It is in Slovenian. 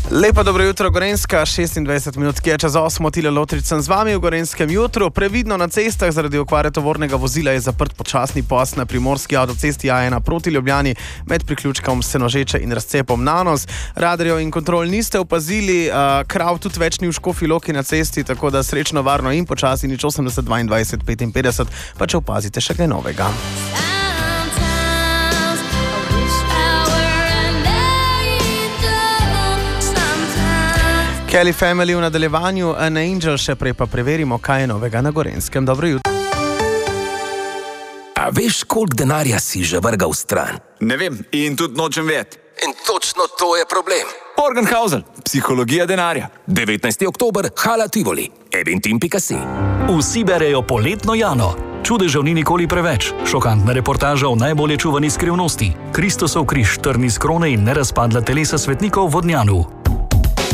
Lepo dobro jutro, Gorenjska, 26 minut, ki je čez 8, Tile Lotrič sem z vami v Gorenjskem jutru. Previdno na cestah zaradi okvare tovornega vozila je zaprt počasni post na primorski avtocesti A1 proti Ljubljani med priključkom Senožeče in razcepom Nanos. Radarjev in kontrol niste opazili, krav tudi več ni v Škofji Loki na cesti, tako da srečno, varno in počasi, nič 80 22 55, pa če opazite še kaj novega. Kelly Family v nadaljevanju, An Angel, še prej pa preverimo, kaj je novega na Gorenjskem. Dobro jutro. A veš, koliko denarja si že vrgal stran? Ne vem, in tudi nočem vedeti. In točno to je problem. Morgenhausen, psihologija denarja. 19. oktober, Hala Tivoli, eventim.si. Vsi berejo Poletno Jano. Čudežev ni nikoli preveč. Šokantna reportaža o najbolje čuvani skrivnosti. Kristusov križ, trn iz krone in nerazpadla telesa svetnikov v Vodnjanu.